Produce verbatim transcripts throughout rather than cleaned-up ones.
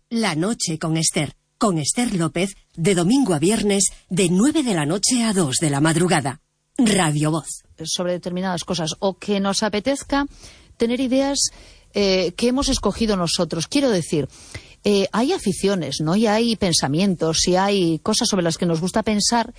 La noche con Esther. Con Esther López, de domingo a viernes, de nueve de la noche a dos de la madrugada. Radio Voz. Sobre determinadas cosas, o que nos apetezca tener ideas eh, que hemos escogido nosotros. Quiero decir, eh, hay aficiones, ¿no? Y hay pensamientos, y hay cosas sobre las que nos gusta pensar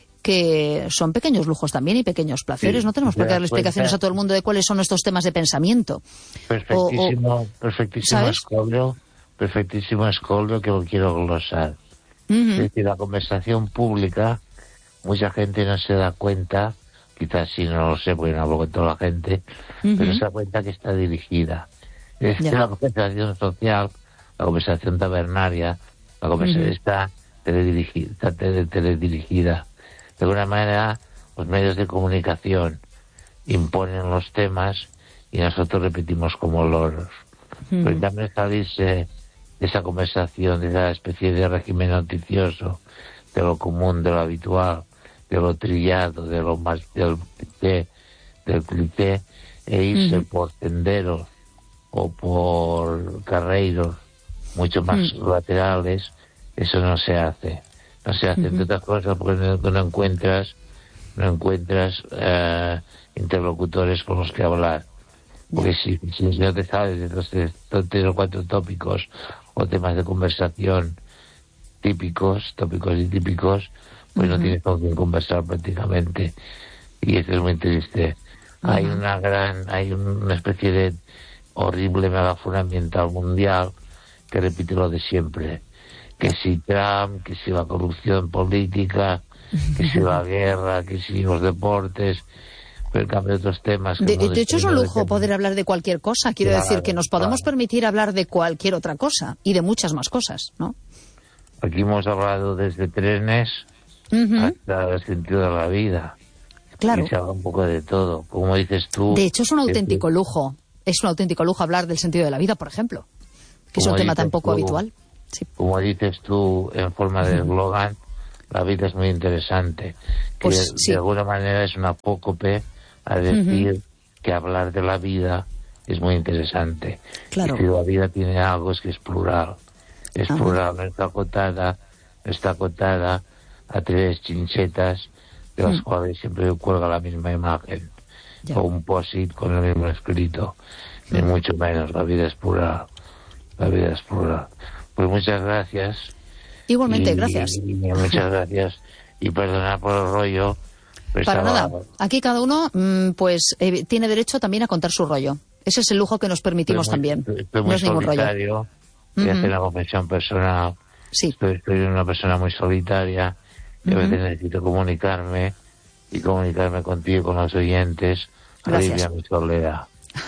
que son pequeños lujos también y pequeños placeres. Sí, no tenemos por qué darle explicaciones a todo el mundo de cuáles son nuestros temas de pensamiento. Perfectísimo, o, o, perfectísimo ¿sabes? escollo, perfectísimo escollo que lo quiero glosar. Uh-huh. Es decir, la conversación pública, mucha gente no se da cuenta, quizás sí, no lo sé, porque no hablo con toda la gente, uh-huh. pero se da cuenta que está dirigida. Es decir, la conversación social, la conversación tabernaria, la conversación uh-huh. está teledirigida, está tele, teledirigida. De alguna manera, los medios de comunicación imponen los temas y nosotros repetimos como loros. Mm. Pero también salirse de esa conversación, de esa especie de régimen noticioso, de lo común, de lo habitual, de lo trillado, de lo más del cliché, del cliché, e irse mm. por senderos o por carreiros mucho más mm. laterales, eso no se hace. No se hace, entre otras cosas, porque no, no encuentras no encuentras uh, interlocutores con los que hablar. Porque si, si no te sabes de los tres, tres o cuatro tópicos o temas de conversación típicos, tópicos y típicos, pues uh-huh. no tienes con quién conversar prácticamente. Y eso es muy triste. Uh-huh. Hay una gran, hay una especie de horrible megáfora ambiental mundial que repite lo de siempre. Que si Trump, que si la corrupción política, que si la guerra, que si los deportes, pero en cambio otros temas... Que de, no de hecho es un lujo de poder hablar de cualquier cosa, quiero claro, decir que nos podemos claro. permitir hablar de cualquier otra cosa, y de muchas más cosas, ¿no? Aquí hemos hablado desde trenes uh-huh. hasta el sentido de la vida. Claro. Y se habla un poco de todo, como dices tú... De hecho es un auténtico lujo, es un auténtico lujo hablar del sentido de la vida, por ejemplo, que es un tema tan poco tú, habitual. Sí. Como dices tú, en forma de eslogan, la vida es muy interesante. Que pues, de, sí. de alguna manera es un apócope a decir uh-huh. que hablar de la vida es muy interesante. Claro. Y si la vida tiene algo es que es plural. Es uh-huh. plural, no está acotada, no está acotada a tres chinchetas de las uh-huh. cuales siempre cuelga la misma imagen. Ya. O un post-it con el mismo escrito. Ni uh-huh. mucho menos, la vida es plural. La vida es plural. Pues muchas gracias. Igualmente, y, gracias. Y, y muchas gracias. Y perdonad por el rollo. Para nada. Aquí cada uno mm, pues eh, tiene derecho también a contar su rollo. Ese es el lujo que nos permitimos estoy muy, también. Estoy muy no es ningún solitario. rollo. Voy a uh-huh. hacer una confesión personal. Sí. Estoy, estoy una persona muy solitaria. Y uh-huh. a veces necesito comunicarme y comunicarme contigo, con los oyentes. Alivia mi soledad.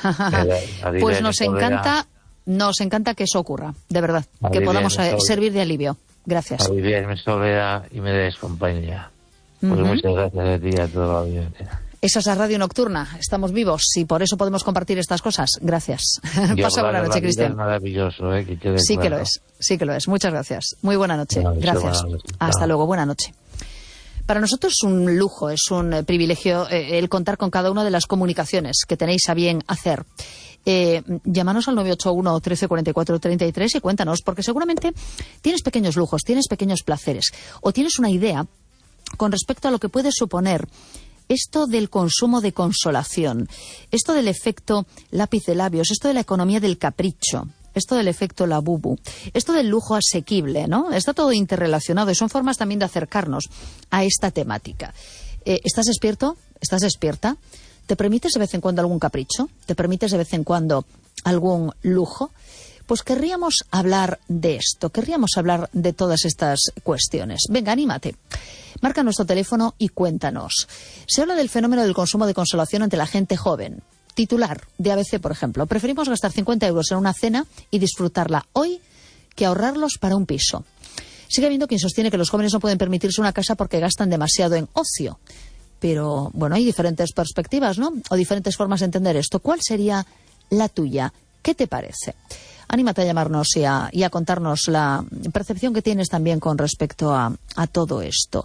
Alivia pues nos soledad. encanta... Nos encanta que eso ocurra, de verdad, Alivia que podamos eh, servir de alivio. Gracias. Alivia mi soledad y me des compañía. Pues uh-huh. muchas gracias a ti y a toda la audiencia. Esa es la radio nocturna, estamos vivos y por eso podemos compartir estas cosas. Gracias. Pasa buena noche, Cristian. Es maravilloso, ¿eh? Que sí claro. que lo es, sí que lo es. Muchas gracias. Muy buena noche. Buena noche gracias. Buena noche. Hasta luego, buena noche. Para nosotros es un lujo, es un eh, privilegio eh, el contar con cada una de las comunicaciones que tenéis a bien hacer. Eh, llámanos al nueve ocho uno, trece cuarenta y cuatro, treinta y tres y cuéntanos, porque seguramente tienes pequeños lujos, tienes pequeños placeres, o tienes una idea con respecto a lo que puede suponer esto del consumo de consolación, esto del efecto lápiz de labios, esto de la economía del capricho, esto del efecto labubu, esto del lujo asequible, ¿no? Está todo interrelacionado y son formas también de acercarnos a esta temática. Eh, ¿Estás despierto? ¿Estás despierta? ¿Te permites de vez en cuando algún capricho? ¿Te permites de vez en cuando algún lujo? Pues querríamos hablar de esto, querríamos hablar de todas estas cuestiones. Venga, anímate. Marca nuestro teléfono y cuéntanos. Se habla del fenómeno del consumo de consolación ante la gente joven. Titular de A B C, por ejemplo. Preferimos gastar cincuenta euros en una cena y disfrutarla hoy que ahorrarlos para un piso. Sigue habiendo quien sostiene que los jóvenes no pueden permitirse una casa porque gastan demasiado en ocio. Pero, bueno, hay diferentes perspectivas, ¿no? O diferentes formas de entender esto. ¿Cuál sería la tuya? ¿Qué te parece? Anímate a llamarnos y a, y a contarnos la percepción que tienes también con respecto a, a todo esto.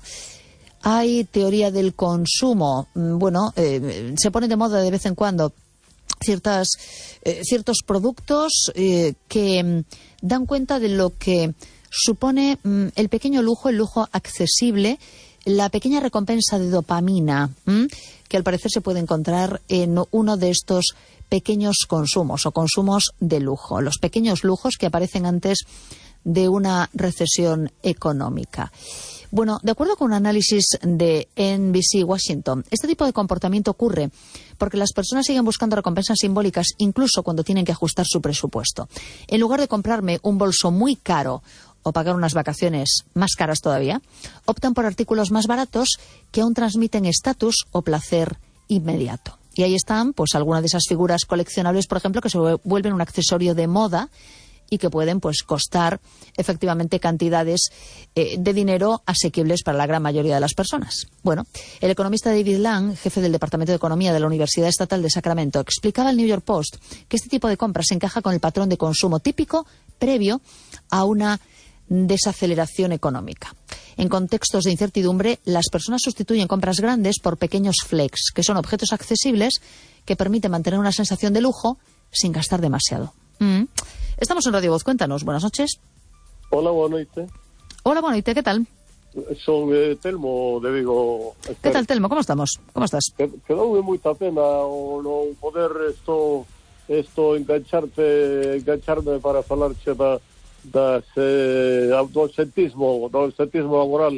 Hay teoría del consumo. Bueno, eh, se pone de moda de vez en cuando ciertas, eh, ciertos productos eh, que mm, dan cuenta de lo que supone mm, el pequeño lujo, el lujo accesible, la pequeña recompensa de dopamina, ¿m? que al parecer se puede encontrar en uno de estos pequeños consumos o consumos de lujo, los pequeños lujos que aparecen antes de una recesión económica. Bueno, de acuerdo con un análisis de N B C Washington, este tipo de comportamiento ocurre porque las personas siguen buscando recompensas simbólicas incluso cuando tienen que ajustar su presupuesto. En lugar de comprarme un bolso muy caro o pagar unas vacaciones más caras todavía, optan por artículos más baratos que aún transmiten estatus o placer inmediato. Y ahí están, pues, algunas de esas figuras coleccionables, por ejemplo, que se vuelven un accesorio de moda y que pueden, pues, costar efectivamente cantidades eh, de dinero asequibles para la gran mayoría de las personas. Bueno, el economista David Lang, jefe del Departamento de Economía de la Universidad Estatal de Sacramento, explicaba al New York Post que este tipo de compras encaja con el patrón de consumo típico previo a una desaceleración económica. En contextos de incertidumbre, las personas sustituyen compras grandes por pequeños flex, que son objetos accesibles que permiten mantener una sensación de lujo sin gastar demasiado. Mm. Estamos en Radio Voz, cuéntanos, buenas noches. Hola, boa noite. Hola, boa noite, ¿qué tal? Son eh, Telmo de Vigo. ¿Qué tal, Telmo? ¿Cómo estamos? ¿Cómo estás? Quedoume moita pena o non poder esto, esto engancharte, engancharme para falarche da, das, eh, do ausentismo, do ausentismo laboral,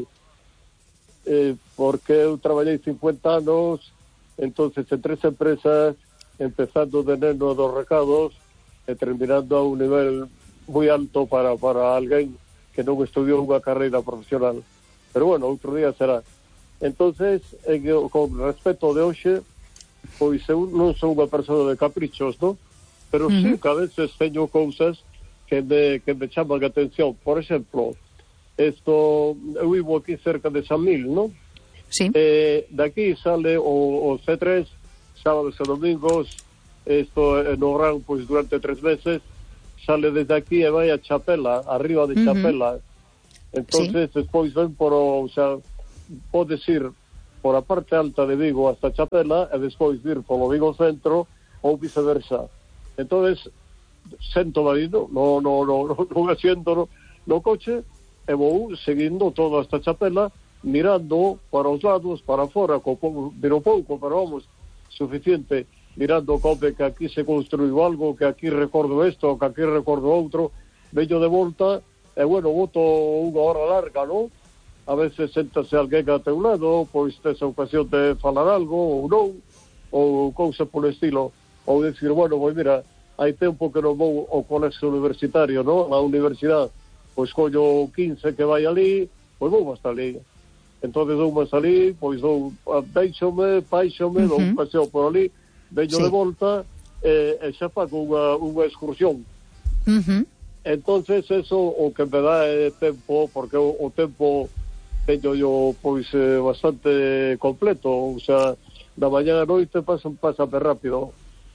eh, porque eu traballei cincuenta anos, entonces en tres empresas, empezando de neno dos recados, e terminando a un nivel moi alto para, para alguén que non estudiou unha carreira profesional. Pero bueno, outro día será. Entonces, en, con respecto de hoxe, pois eu non sou unha persona de caprichos, non? Pero uh-huh. sí que a veces teño cousas que me, que me chaman a atención. Por exemplo, esto, eu vivo aquí cerca de San Mil, non? Sí. Eh, de aquí sale o, o C tres, sábados e domingos, esto no Gran, pois durante tres meses, sale desde aquí e vai a Chapela, arriba de Chapela. Uh-huh. Entonces, sí. Despois ven por o, o sea, podes ir por a parte alta de Vigo hasta Chapela e despois vir polo Vigo Centro ou viceversa. Entonces, sento marido, no, no, no, no, no asiento no, no coche e vou seguindo todo hasta Chapela, mirando para os lados, para fora, co, miro pouco, pero vamos, suficiente, mirando como que aquí se construiu algo, que aquí recordo isto, que aquí recordo outro, vello de volta, e bueno, voto unha hora larga, non? A veces sentase alguén a teu lado, pois tes a ocasión de falar algo, ou non, ou cousa polo estilo, ou decir, bueno, pois mira, hai tempo que non vou ao colexo universitario, non? A universidade, pois collo quince que vai ali, pois vou hasta ali. Entonces dou máis ali, pois dou, deixome, paixome, uh-huh. dou un paseo por ali, veño sí. de volta e, e xa fago unha, unha excursión. Uh-huh. Entonces eso o que me dá é tempo, porque o, o tempo teño yo pois eh, bastante completo, o sea, da mañá a noite pasa, pasa rápido.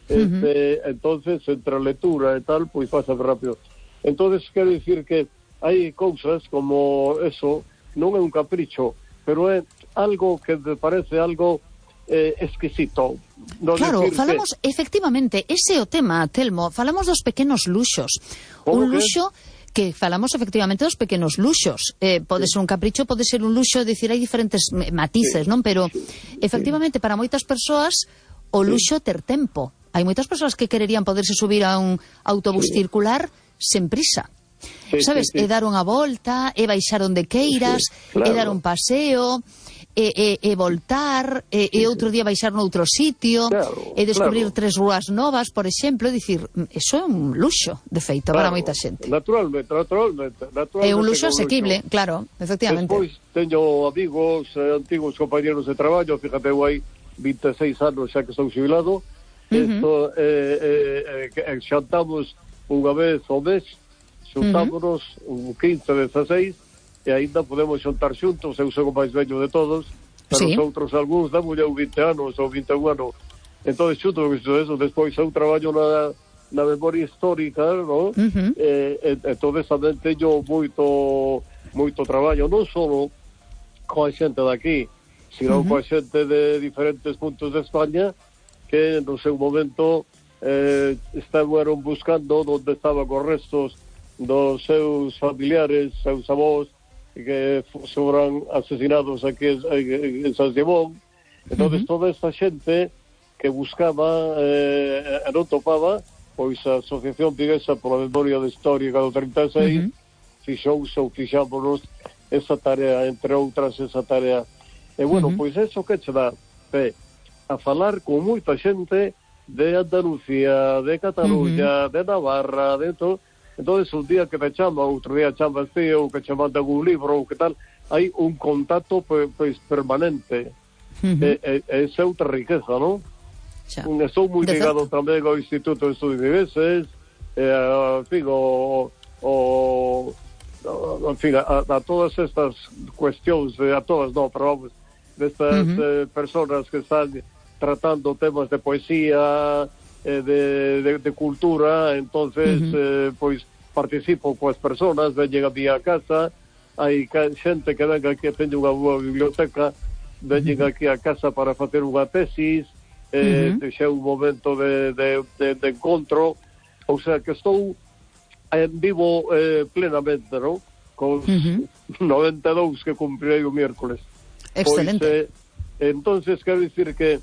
Este, uh-huh. Entonces entre a lectura e tal, pois pasa rápido. Entonces quero dicir que hai cousas como eso, non é un capricho, pero é algo que me parece algo eh, exquisito. No claro, decirse... falamos, efectivamente, ese é o tema, Telmo, falamos dos pequenos luxos. Un luxo que falamos efectivamente dos pequenos luxos. Eh, pode sí. ser un capricho, pode ser un luxo, dicir, hai diferentes matices, sí. non? Pero, sí. efectivamente, para moitas persoas, o luxo sí. ter tempo. Hai moitas persoas que quererían poderse subir a un autobús sí. circular sen prisa. Sí, sabes, sí, sí. é dar unha volta, é baixar onde queiras, sí, claro. é dar un paseo, é, é, é voltar, é, é outro día baixar noutro sitio, claro, é descubrir claro. tres rúas novas, por exemplo, é dicir, eso é un luxo, de feito, claro, para moita xente. Naturalmente, naturalmente. naturalmente é un luxo asequible, luxo. Claro, efectivamente. Despois teño amigos, eh, antigos compañeros de traballo, fíjate, eu hai vinte e seis anos xa que estou xubilado, uh-huh. esto, eh, eh, eh, xantamos unha vez ao mes, xuntámonos uh-huh. un quince, dezaseis e aínda podemos xuntar xuntos, eu sou o máis vello de todos, pero sí. os outros algúns damos eu vinte anos ou vinte e un anos, entón xunto eso, despois eu traballo na, na memoria histórica, no? Uh-huh. e, e, entón tamén teño moito moito traballo, non só coa xente daqui, sino uh-huh. coa xente de diferentes puntos de España que no seu momento eh, estaban buscando onde estaban os restos dos seus familiares, seus avós, que foran asesinados aquí en, en San Simón. Entón, uh-huh. toda esta xente que buscaba eh, e non topaba, pois a Asociación Viguesa pola Memoria Histórica do trinta e seis uh-huh. fixouse ou fixámonos esa tarea, entre outras esa tarea. E bueno, uh-huh. pois eso que che dá é a falar con moita xente de Andalucía, de Cataluña, uh-huh. de Navarra, de todo. Entón, un día que te chama, outro día chamas ti, ou que che mandan un libro, ou que tal, hai un contacto pois, pois permanente. Uh-huh. E, e, e esa é outra riqueza, non? Xa. Estou moi ligado tamén ao Instituto de Estudios Vigueses, e, en fin, o, o, en fin, a, a todas estas cuestións, a todas, non, pero vamos, destas uh-huh. eh, personas que están tratando temas de poesía, eh, de, de, de cultura, entonces, uh-huh. eh, pois, participo coas personas, veñen a mi a casa, hai xente que venga aquí, teño unha boa biblioteca, veñen uh-huh. aquí a casa para facer unha tesis, eh, uh-huh. xa un momento de, de, de, de encontro, ou sea, que estou en vivo eh, plenamente, non? Con uh-huh. noventa e dous que cumprirei o miércoles. Excelente. Pois, eh, entonces, quero dicir que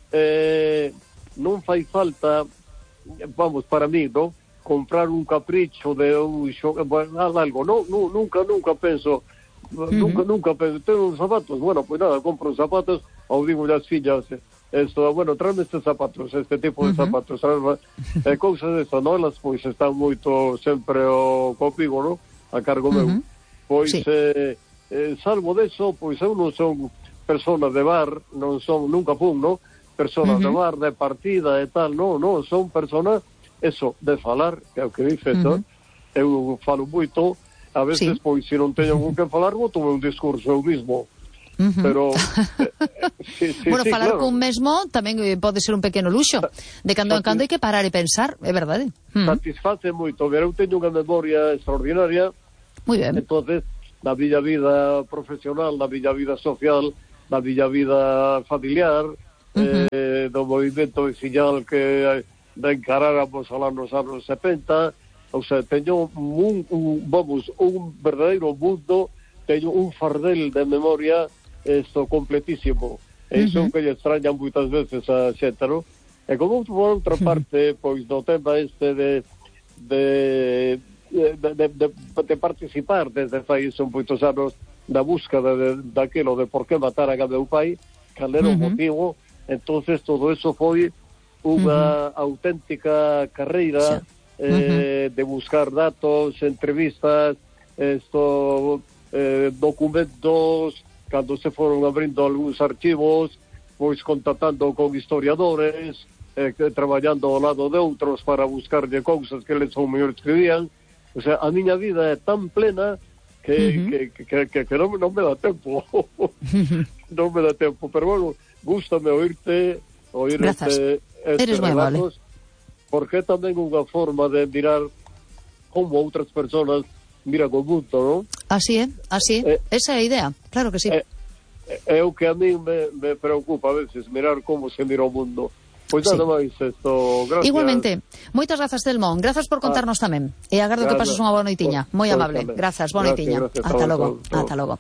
eh, non fai falta, vamos, para mí, non? Comprar un capricho de un xogo, algo, no, no, nunca, nunca penso, uh-huh. nunca, nunca penso, tengo uns zapatos, bueno, pues nada, compro uns zapatos, ou digo as fillas, esto, bueno, tráeme estes zapatos, este tipo de uh-huh. zapatos, tráeme, e eh, cousas desta, non, elas, pois, están moito sempre o copigo, non, a cargo meu, uh-huh. pois, sí. eh, eh, salvo deso, pois, eu non son personas de bar, non son, nunca fun, non, personas uh-huh. de bar, de partida e tal, non, non, son personas, eso, de falar, que é o que dice, uh-huh. eu falo moito, a veces, sí. pois, se non teño con que falar, vou tomar un discurso eu mismo, uh-huh. pero... Eh, sí, sí, bueno, sí, falar claro. cun mesmo tamén pode ser un pequeno luxo, de cando en cando hai que parar e pensar, é verdade. Uh-huh. Satisface moito, ver, eu teño unha memoria extraordinaria, moi ben. Entonces, na miña vida profesional, na miña vida social, na miña vida familiar, uh-huh. eh, do movimento veciñal que de encaráramos a nos anos setenta, ou sea, teño un, un, vamos, un verdadeiro mundo, teño un fardel de memoria esto completísimo. E iso uh-huh. que lle extraña moitas veces a xente, non? E como por outra parte, pois no tema este de de, de, de, de, de participar desde fai son moitos anos da búsqueda de, daquilo de por que mataran a meu pai, cal era o uh-huh. motivo, entonces todo eso foi unha uh-huh. auténtica carreira eh, uh-huh. de buscar datos, entrevistas, esto, eh, documentos, cando se foron abrindo algúns archivos, pois contactando con historiadores, eh, que, traballando ao lado de outros para buscarlle cousas que eles ou mellor escribían. O sea, a miña vida é tan plena que, uh-huh. que, que, que, que non, non me dá tempo. non me dá tempo, pero bueno, gústame oírte, oír este, estes relatos, porque é tamén unha forma de mirar como outras persoas miran o mundo, non? Así é, así é. Eh, Esa é a idea, claro que sí. É eh, eh, o que a mí me, me preocupa a veces, mirar como se mira o mundo. Pois nada sí. máis, esto, gracias. Igualmente, moitas grazas, Telmo, grazas por contarnos ah, tamén. E agardo gracias. Que pases unha boa noitiña, moi amable. Grazas, boa noitiña. Ata logo, ata logo.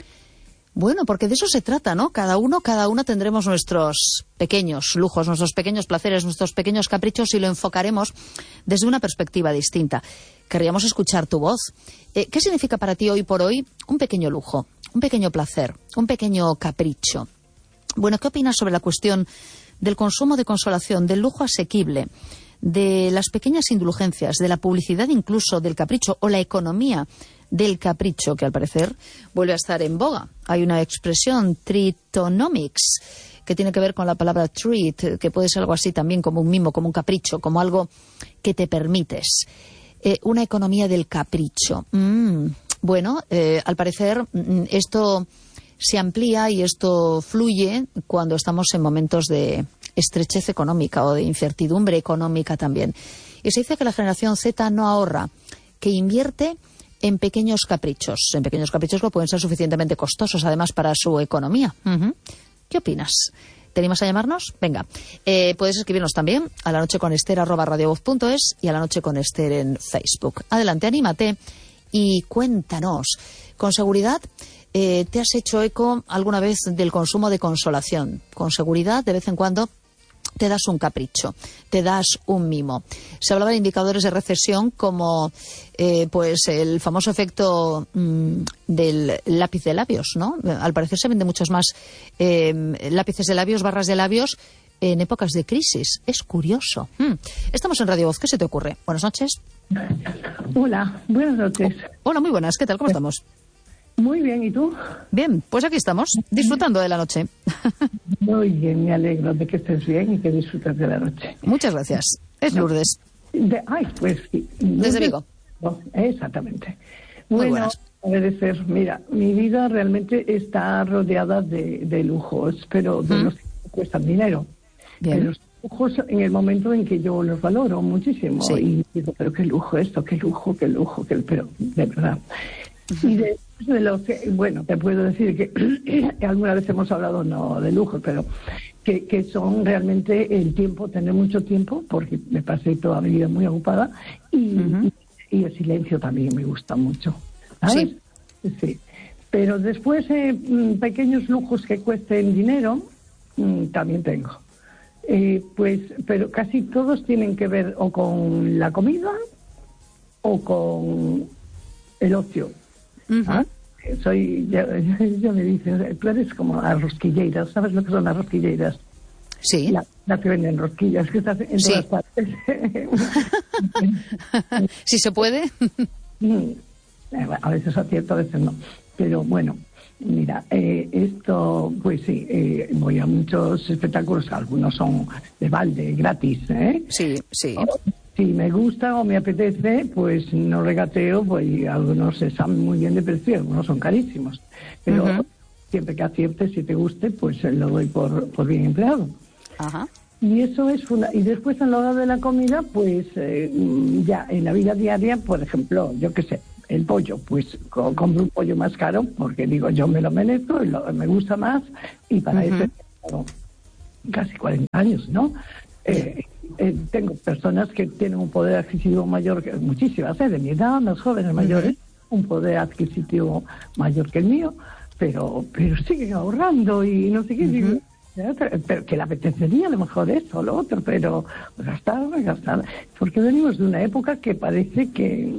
Bueno, porque de eso se trata, ¿no? Cada uno, cada una tendremos nuestros pequeños lujos, nuestros pequeños placeres, nuestros pequeños caprichos y lo enfocaremos desde una perspectiva distinta. Querríamos escuchar tu voz. Eh, ¿Qué significa para ti hoy por hoy un pequeño lujo, un pequeño placer, un pequeño capricho? Bueno, ¿qué opinas sobre la cuestión del consumo de consolación, del lujo asequible, de las pequeñas indulgencias, de la publicidad incluso del capricho o la economía del capricho, que al parecer vuelve a estar en boga? Hay una expresión, treatonomics, que tiene que ver con la palabra treat, que puede ser algo así también como un mimo, como un capricho, como algo que te permites. Eh, una economía del capricho. Mm, bueno, eh, al parecer mm, esto se amplía y esto fluye cuando estamos en momentos de estrechez económica o de incertidumbre económica también. Y se dice que la generación Z no ahorra, que invierte en pequeños caprichos, en pequeños caprichos que pueden ser suficientemente costosos, además, para su economía. Uh-huh. ¿Qué opinas? ¿Te animas a llamarnos? Venga. Eh, puedes escribirnos también a la noche con Ester arroba radiovoz punto es y a la noche con Ester en Facebook. Adelante, anímate y cuéntanos. Con seguridad, eh, ¿te has hecho eco alguna vez del consumo de consolación? Con seguridad, de vez en cuando te das un capricho, te das un mimo. Se hablaba de indicadores de recesión como eh, pues el famoso efecto mmm, del lápiz de labios, ¿no? Al parecer se venden muchos más eh, lápices de labios, barras de labios en épocas de crisis. Es curioso. Hmm. Estamos en Radio Voz. ¿Qué se te ocurre? Buenas noches. Hola, buenas noches. Oh, hola, muy buenas. ¿Qué tal? ¿Cómo estamos? Muy bien, ¿y tú? Bien, pues aquí estamos, disfrutando de la noche. Muy bien, me alegro de que estés bien y que disfrutes de la noche. Muchas gracias. Es Lourdes. De, ay, pues sí. Desde Vigo. No, exactamente. Muy bueno, buenas. agradecer. Mira, mi vida realmente está rodeada de, de lujos, pero de ¿Mm? los que cuestan dinero. Bien. Pero los lujos en el momento en que yo los valoro muchísimo. Sí. Y digo, pero qué lujo esto, qué lujo, qué lujo, qué, pero de verdad. Y de, de los que, bueno, te puedo decir que alguna vez hemos hablado, no de lujo, pero que, que son realmente el tiempo, tener mucho tiempo, porque me pasé toda mi vida muy ocupada, y, uh-huh. y, y el silencio también me gusta mucho. ¿Sabes? Sí. Sí. Pero después, eh, pequeños lujos que cuesten dinero, mmm, también tengo. Eh, pues, pero casi todos tienen que ver o con la comida o con el ocio. Uh-huh. ¿Ah? Soy, ya, ya me dicen, tú eres como las rosquilleras, ¿sabes lo que son las rosquilleras? Sí. La, la que venden rosquillas, que estás en sí. todas partes. Si se puede. A veces acierto, a veces no. Pero bueno, mira, eh, esto, pues sí, eh, voy a muchos espectáculos, algunos son de balde, gratis, ¿eh? Sí, sí. Si me gusta o me apetece, pues no regateo, pues algunos están muy bien de precio, algunos son carísimos. Pero uh-huh. siempre que aciertes, si te guste, pues lo doy por, por bien empleado. Ajá. Y eso es funda- y después a la hora de la comida, pues eh, ya en la vida diaria, por ejemplo, yo qué sé, el pollo, pues co- compro un pollo más caro porque digo, yo me lo merezco y lo, me gusta más, y para uh-huh. eso tengo casi cuarenta años, ¿no? Eh, eh, tengo personas que tienen un poder adquisitivo mayor, que muchísimas, ¿eh? De mi edad, más jóvenes, mayores, uh-huh. un poder adquisitivo mayor que el mío, pero pero siguen ahorrando y no sé qué, uh-huh. digo, pero que le apetecería a lo mejor esto o lo otro, pero gastar, gastar, porque venimos de una época que parece que,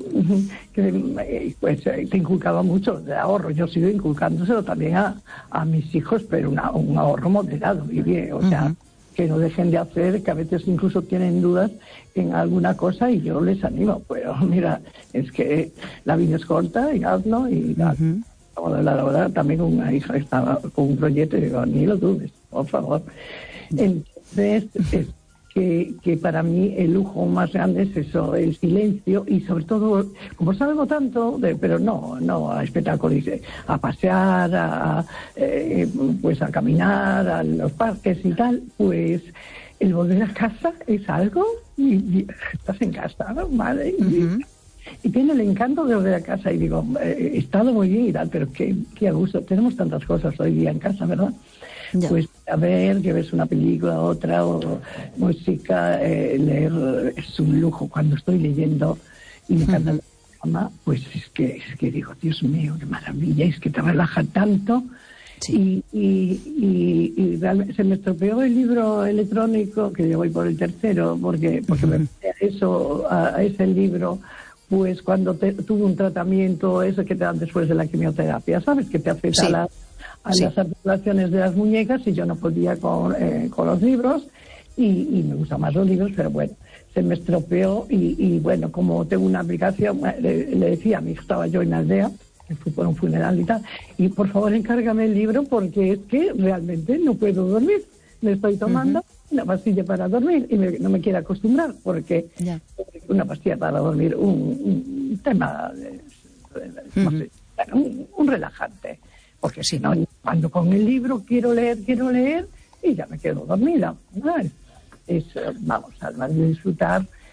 que pues te inculcaba mucho de ahorro. Yo sigo inculcándoselo también a, a mis hijos, pero una, un ahorro moderado y bien, o sea, uh-huh. que no dejen de hacer, que a veces incluso tienen dudas en alguna cosa y yo les animo, pero mira, es que la vida es corta y hazlo y uh-huh. Acabo de hablar ahora también con una hija que estaba con un proyecto y digo, ni lo dudes, por favor. Entonces, es que, que para mí el lujo más grande es eso, el silencio y sobre todo, como salgo tanto, de, pero no, no a espectáculos, a pasear, a, eh, pues a caminar, a los parques y tal, pues el volver a casa es algo y, y estás en casa, ¿no? Vale. Uh-huh. Y tiene el encanto de volver a casa y digo, eh, he estado muy bien y tal, pero qué, qué a gusto. Tenemos tantas cosas hoy día en casa, ¿verdad? Ya. Pues a ver, que ves una película, otra, o música, eh, leer es un lujo. Cuando estoy leyendo y me encanta uh-huh. la cama, pues es que, es que digo, Dios mío, qué maravilla, es que te relaja tanto. Sí. Y, y, y, y realmente se me estropeó el libro electrónico, que yo voy por el tercero, porque, porque uh-huh. me eso, a, a ese libro, pues cuando te, tuve un tratamiento, ese que te dan después de la quimioterapia, ¿sabes? Que te afecta sí. a, la, a sí. las articulaciones de las muñecas y yo no podía con, eh, con los libros y, y me gustan más los libros, pero bueno, se me estropeó y, y bueno, como tengo una aplicación, le, le decía a mi hija, estaba yo en la aldea, que fui por un funeral y tal, y por favor encárgame el libro porque es que realmente no puedo dormir, me estoy tomando uh-huh. una pastilla para dormir y me, no me quiero acostumbrar porque yeah. una pastilla para dormir, un, un tema, de, no uh-huh. sé, bueno, un, un relajante, porque si no, cuando con el libro quiero leer, quiero leer y ya me quedo dormida, ¿no? Es, es, vamos, además de disfrutar,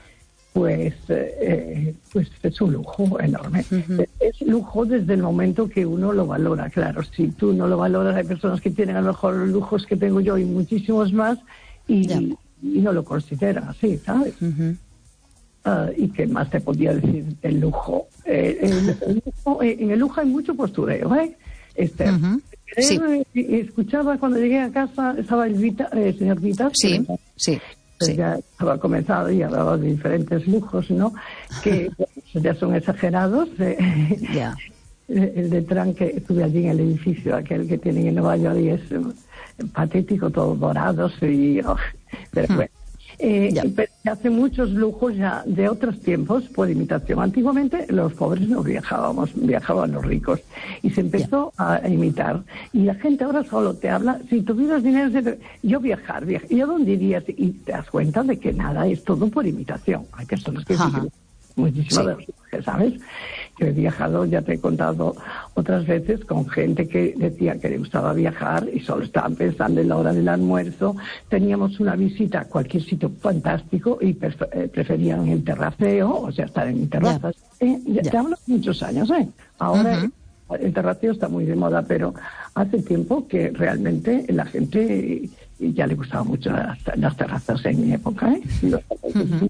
pues, eh, pues es un lujo enorme. Uh-huh. Es lujo desde el momento que uno lo valora, claro. Si tú no lo valoras, hay personas que tienen a lo mejor los lujos que tengo yo y muchísimos más y, yeah. y no lo consideran así, ¿sabes? Uh-huh. Uh, ¿Y qué más te podía decir del lujo? Eh, el, el lujo eh, en el lujo hay mucho postureo, ¿eh? Este, uh-huh. sí. Escuchaba cuando llegué a casa, estaba el, Vita, el señor Vitas. Sí, pero, sí. Pues sí. Ya estaba comenzado y hablaba de diferentes lujos, ¿no? Que pues, ya son exagerados. Eh, yeah. El de Trump, que estuve allí en el edificio, aquel que tienen en Nueva York, y es eh, patético, todos dorados y... Oh, pero hmm. bueno. Eh, yeah. Pero se hace muchos lujos ya de otros tiempos por imitación. Antiguamente los pobres no viajábamos, viajaban los ricos y se empezó yeah. a imitar. Y la gente ahora solo te habla, si tuvieras dinero, yo viajar, viajar. ¿Y a dónde irías? Y te das cuenta de que nada, es todo por imitación. Hay personas que dicen muchísimo sí. de los viajes, ¿sabes? Yo he viajado, ya te he contado otras veces, con gente que decía que le gustaba viajar y solo estaban pensando en la hora del almuerzo. Teníamos una visita a cualquier sitio fantástico y prefer- eh, preferían el terraceo, o sea, estar en terrazas. Yeah. Eh, ya yeah. Te hablo muchos años, ¿eh? Ahora uh-huh. el terraceo está muy de moda, pero hace tiempo que realmente la gente ya le gustaba mucho las, las terrazas en mi época, ¿eh? Uh-huh.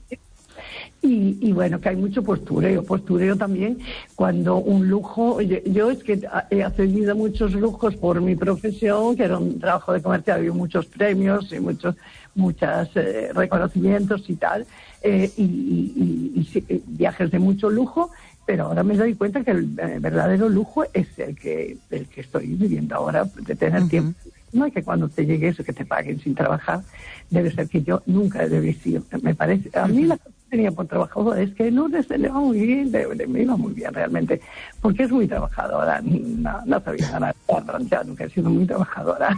Y, y bueno, que hay mucho postureo, postureo también cuando un lujo, yo, yo es que he accedido a muchos lujos por mi profesión, que era un trabajo de comercial, había muchos premios y muchos muchos eh, reconocimientos y tal, eh, y, y, y, y viajes de mucho lujo, pero ahora me doy cuenta que el eh, verdadero lujo es el que el que estoy viviendo ahora, de tener uh-huh. tiempo. No es que cuando te llegue eso, que te paguen sin trabajar, debe ser que yo nunca he debido, me parece, a mí la tenía por trabajadora, es que Lourdes se le va muy bien, de, de, me iba muy bien realmente, porque es muy trabajadora, no, no sabía ganar, ya nunca he sido muy trabajadora.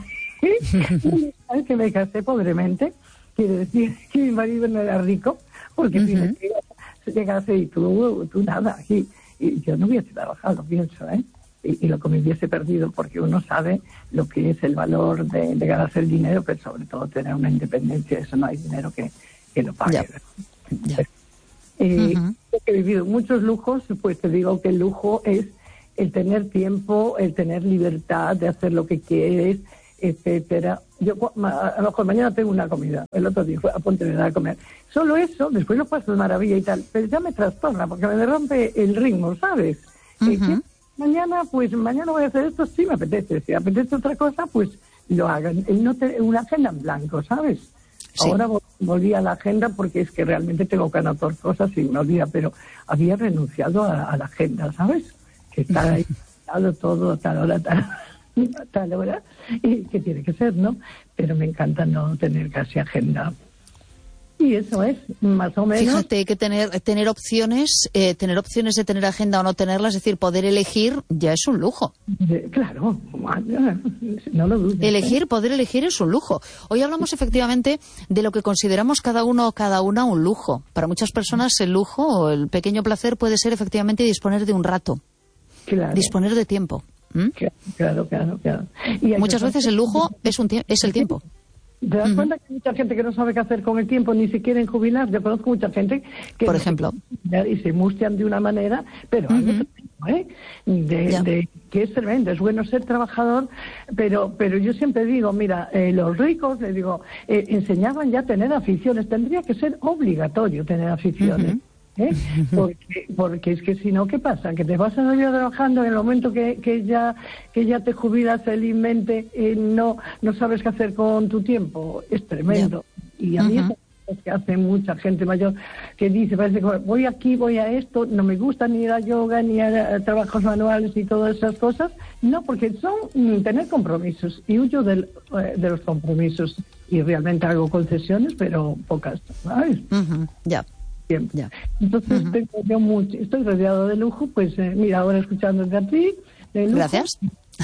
¿Sabes que me casé pobremente? Quiere decir que mi marido no era rico, porque uh-huh. si me llegase y tú, tú nada, y, y yo no hubiese trabajado, pienso, ¿eh? Y, y lo que me hubiese perdido, porque uno sabe lo que es el valor de, de ganarse el dinero, pero sobre todo tener una independencia, eso no hay dinero que, que lo pague. Yeah. Yeah. Eh, uh-huh. He vivido muchos lujos, pues te digo que el lujo es el tener tiempo, el tener libertad de hacer lo que quieres, etcétera. Yo a lo mejor mañana tengo una comida, el otro día fue a Pontevedra a comer. Solo eso, después lo paso de maravilla y tal, pero ya me trastorna porque me rompe el ritmo, ¿sabes? Uh-huh. Eh, mañana, pues mañana voy a hacer esto, sí me apetece. Si me apetece otra cosa, pues lo hagan. No te, una agenda en blanco, ¿sabes? Sí. Ahora volví a la agenda porque es que realmente tengo que anotar cosas y me olvida, pero había renunciado a, a la agenda, ¿sabes? Que está ahí todo, tal hora, tal, tal hora, y que tiene que ser, ¿no? Pero me encanta no tener casi agenda. Y eso es, más o menos. Fíjate que tener tener opciones, eh, tener opciones de tener agenda o no tenerlas, es decir, poder elegir, ya es un lujo. Claro, no lo dudes. Elegir, poder elegir es un lujo. Hoy hablamos efectivamente de lo que consideramos cada uno o cada una un lujo. Para muchas personas el lujo o el pequeño placer puede ser efectivamente disponer de un rato, claro. disponer de tiempo. ¿Mm? Claro, claro, claro. Y muchas veces el lujo es un tie- es el tiempo. ¿Te das Uh-huh. cuenta que hay mucha gente que no sabe qué hacer con el tiempo, ni se quieren jubilar? Yo conozco mucha gente que... Por ejemplo. Y se mustian de una manera, pero uh-huh. hay otro tipo, ¿eh? De, yeah. de, que es tremendo, es bueno ser trabajador, pero pero yo siempre digo, mira, eh, los ricos, les digo, eh, enseñaban ya a tener aficiones, tendría que ser obligatorio tener aficiones. Uh-huh. ¿Eh? Porque, porque es que si no, ¿qué pasa? Que te vas a la vida trabajando en el momento que, que ya que ya te jubilas felizmente y no no sabes qué hacer con tu tiempo. Es tremendo. Yeah. Y a mí uh-huh. es que hace mucha gente mayor que dice, parece que voy aquí, voy a esto, no me gusta ni ir a yoga, ni a, a trabajos manuales y todas esas cosas. No, porque son mm, tener compromisos y huyo del, eh, de los compromisos y realmente hago concesiones, pero pocas, ¿sabes? Uh-huh. Ya. Yeah. Ya. Entonces uh-huh. tengo yo mucho, estoy rodeado de lujo, pues eh, mira, ahora escuchándote a ti, de lujo. Gracias.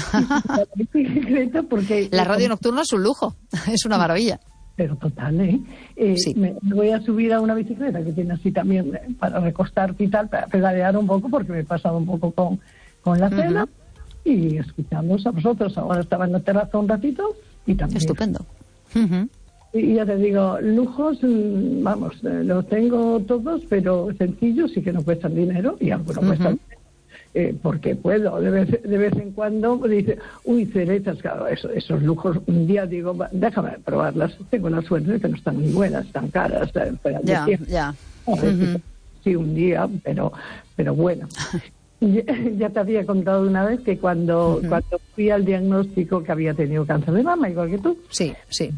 Porque, la radio nocturna es un lujo, es una maravilla. Pero total, ¿eh? eh sí. me, me voy a subir a una bicicleta que tiene así también eh, para recostarte y tal, para pedalear un poco, porque me he pasado un poco con, con la cena, uh-huh. y escuchándoos a vosotros. Ahora estaba en la terraza un ratito y también... Estupendo. Uh-huh. Y ya te digo, lujos, vamos, los tengo todos, pero sencillos y que no cuestan dinero, y algunos uh-huh. cuestan dinero, eh, porque puedo, de vez, de vez en cuando, dice, uy, cerezas, claro, eso, esos lujos, un día digo, déjame probarlas, tengo la suerte de que no están muy buenas, están caras, ya, ya. Yeah. Uh-huh. Sí, un día, pero, pero bueno. Ya, ya te había contado una vez que cuando, uh-huh. cuando fui al diagnóstico que había tenido cáncer de mama, igual que tú, sí, sí.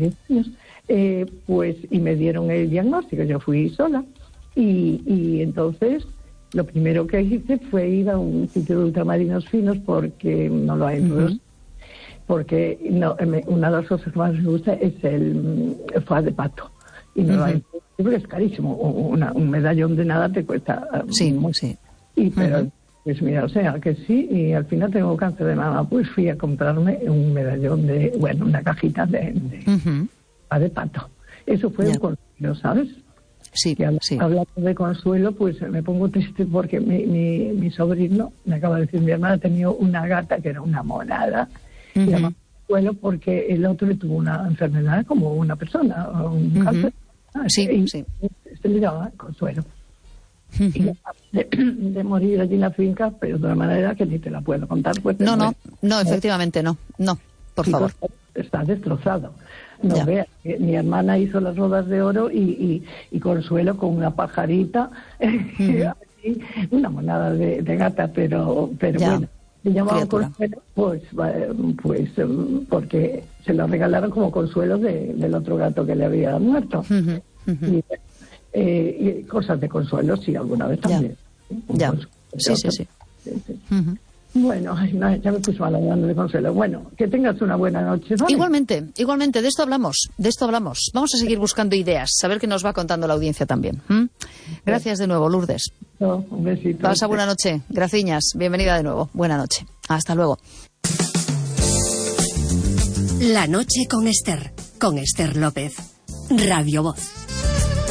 Eh, pues y me dieron el diagnóstico, yo fui sola y, y entonces lo primero que hice fue ir a un sitio de ultramarinos finos porque no lo hay uh-huh. porque no, una de las cosas que más me gusta es el, el foie de pato y no uh-huh. lo hay porque es carísimo, una, un medallón de nada te cuesta sí, mucho sí. y pero uh-huh. pues mira, o sea que sí, y al final tengo cáncer de mama, pues fui a comprarme un medallón de, bueno, una cajita de, de uh-huh. de pato. Eso fue yeah. un consuelo, ¿sabes? Sí, y al, sí. Hablando de consuelo, pues me pongo triste porque mi, mi, mi sobrino, me acaba de decir, mi hermana ha tenido una gata que era una monada, uh-huh. y llamaba consuelo porque el otro le tuvo una enfermedad como una persona, un uh-huh. cáncer. Sí, y sí. se le llamaba consuelo. Uh-huh. Y de, de morir allí en la finca, pero de una manera que ni te la puedo contar. Pues no, no, no, efectivamente no, no, por favor. Está destrozado. No ya. Veas, mi hermana hizo las bodas de oro y, y, y Consuelo con una pajarita, uh-huh. una monada de, de gata, pero pero ya. Bueno, le llamaban Consuelo, pues, pues porque se lo regalaron como consuelo de, del otro gato que le había muerto. Uh-huh. Uh-huh. Y, eh, y cosas de consuelo, sí, alguna vez también. Ya, ya. Sí, sí, sí. sí, sí. Uh-huh. Bueno, no, ya me puse mal hablando de consuelo. Bueno, que tengas una buena noche, ¿vale? Igualmente, igualmente, de esto hablamos, de esto hablamos. Vamos a seguir buscando ideas, a ver qué nos va contando la audiencia también. ¿Mm? Gracias de nuevo, Lourdes. No, un besito. Pasa buena noche. Graciñas, bienvenida de nuevo. Buena noche. Hasta luego. La noche con Esther, con Esther López. Radio Voz.